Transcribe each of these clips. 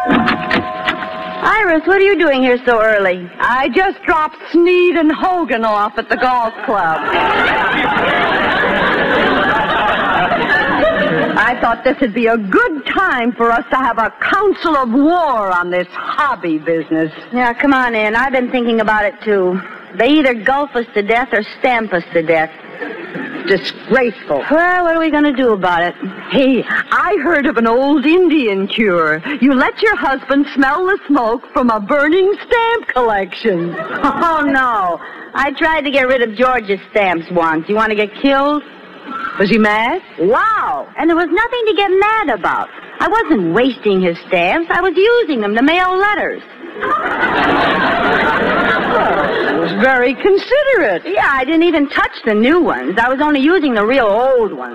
Iris, what are you doing here so early? I just dropped Sneed and Hogan off at the golf club. I thought this would be a good time for us to have a council of war on this hobby business. Yeah, come on in. I've been thinking about it, too. They either gulf us to death or stamp us to death. Disgraceful. Well, what are we going to do about it? Hey, I heard of an old Indian cure. You let your husband smell the smoke from a burning stamp collection. Oh, no. I tried to get rid of George's stamps once. You want to get killed? Was he mad? Wow. And there was nothing to get mad about. I wasn't wasting his stamps. I was using them to mail letters. It was very considerate. Yeah, I didn't even touch the new ones. I was only using the real old ones.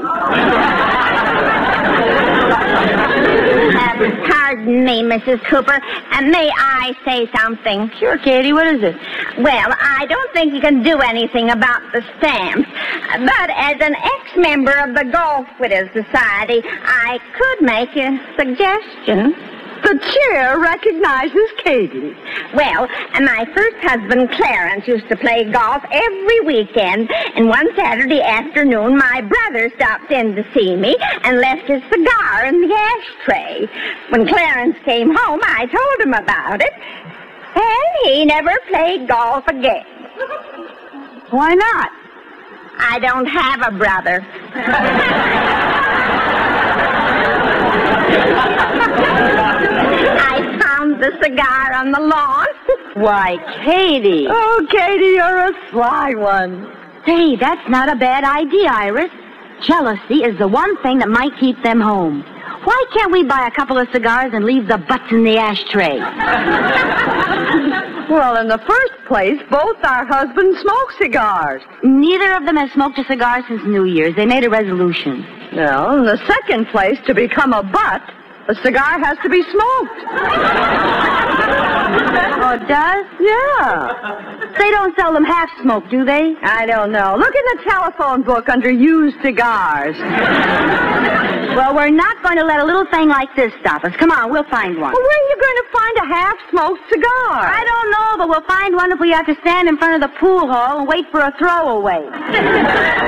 Pardon me, Mrs. Cooper. May I say something? Sure, Katie, what is it? Well, I don't think you can do anything about the stamps, but as an ex-member of the Golf Widows Society, I could make a suggestion. The chair recognizes Katie. Well, my first husband, Clarence, used to play golf every weekend, and one Saturday afternoon, my brother stopped in to see me and left his cigar in the ashtray. When Clarence came home, I told him about it, and he never played golf again. Why not? I don't have a brother. I found the cigar on the lawn. Why, Katie. Oh, Katie, you're a sly one. Say, that's not a bad idea, Iris. Jealousy is the one thing that might keep them home. Why can't we buy a couple of cigars and leave the butts in the ashtray? Well, in the first place, both our husbands smoke cigars. Neither of them has smoked a cigar since New Year's. They made a resolution. Well, in the second place, to become a butt, a cigar has to be smoked. Oh, it does? Yeah. They don't sell them half-smoked, do they? I don't know. Look in the telephone book under used cigars. Well, we're not going to let a little thing like this stop us. Come on, we'll find one. Well, where are you going to find a half-smoked cigar? I don't know, but we'll find one if we have to stand in front of the pool hall and wait for a throwaway.